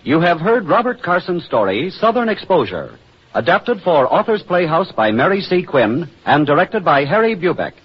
You have heard Robert Carson's story, Southern Exposure, adapted for Authors Playhouse by Mary C. Quinn and directed by Harry Bubeck.